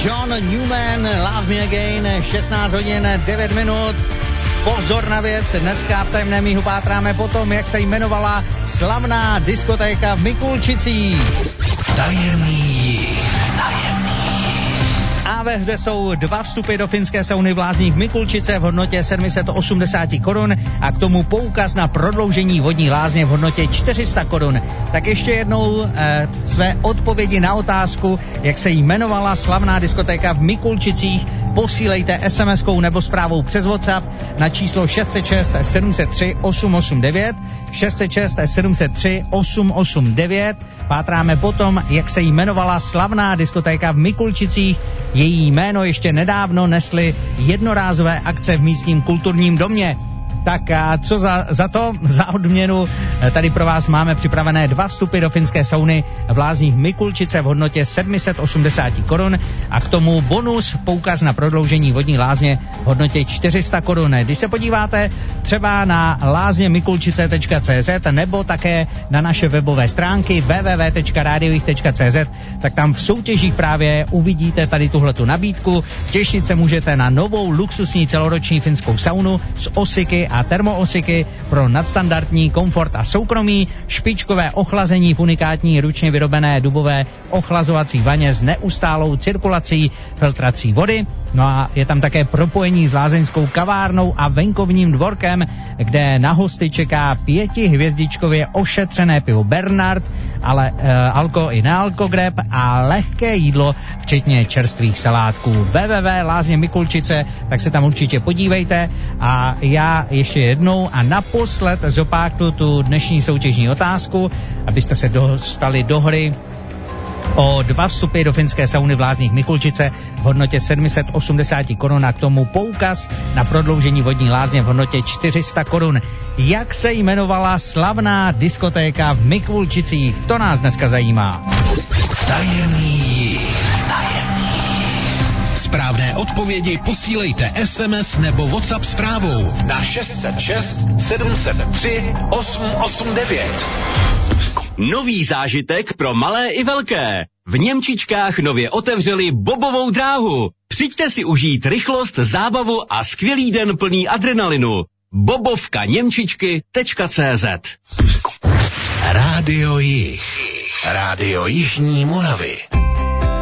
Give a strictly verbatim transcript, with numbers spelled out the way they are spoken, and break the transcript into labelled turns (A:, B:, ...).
A: John Newman, Love Me Again, šestnáct hodin devět minut. Pozor na věc, dneska v tajemném míhu pátráme po tom, jak se jmenovala slavná diskotéka v Mikulčicích.
B: Tajemný, tajemný.
A: A ve hře jsou dva vstupy do finské sauny v Lázních Mikulčice v hodnotě sedm set osmdesát korun a k tomu poukaz na prodloužení vodní lázně v hodnotě čtyři sta korun. Tak ještě jednou eh, své odpovědi na otázku, jak se jmenovala slavná diskotéka v Mikulčicích, posílejte es em eskou nebo zprávou přes WhatsApp na číslo šest set šest sedm set tři osm osm devět, šest set šest sedm set tři osm osm devět. Pátráme potom, jak se jmenovala slavná diskotéka v Mikulčicích. Její jméno ještě nedávno nesly jednorázové akce v místním kulturním domě. Tak a co za, za to, za odměnu, tady pro vás máme připravené dva vstupy do finské sauny v Lázních Mikulčice v hodnotě sedm set osmdesát korun a k tomu bonus poukaz na prodloužení vodní lázně v hodnotě čtyři sta korun. Když se podíváte třeba na lázně mikulčice tečka cé zet nebo také na naše webové stránky w w w tečka radio jich tečka cé zet, tak tam v soutěžích právě uvidíte tady tuhletu nabídku. Těšit se můžete na novou luxusní celoroční finskou saunu z osiky a termoosiky pro nadstandardní komfort a soukromí, špičkové ochlazení v unikátní ručně vyrobené dubové ochlazovací vaně s neustálou cirkulací filtrací vody. No a je tam také propojení s lázeňskou kavárnou a venkovním dvorkem, kde na hosty čeká pětihvězdičkově ošetřené pivo Bernard, ale e, alko i nealkogreb a lehké jídlo, včetně čerstvých salátků. w w w tečka lázně Mikulčice, tak se tam určitě podívejte a já ještě jednou a naposled zopáknu tu dnešní soutěžní otázku, abyste se dostali do hry o dva vstupy do finské sauny v Lázních Mikulčice v hodnotě sedm set osmdesát korun a k tomu poukaz na prodloužení vodní lázně v hodnotě čtyři sta korun. Jak se jmenovala slavná diskotéka v Mikulčicích? To nás dneska zajímá.
B: Tajemný, tajemný. Správné odpovědi posílejte es em es nebo WhatsApp zprávou na šest set šest sedm set tři osm osm devět.
C: Nový zážitek pro malé i velké. V Němčičkách nově otevřeli bobovou dráhu. Přijďte si užít rychlost, zábavu a skvělý den plný adrenalinu. bobovka němčičky tečka cé zet.
B: Rádio Jich. Rádio Jižní Moravy.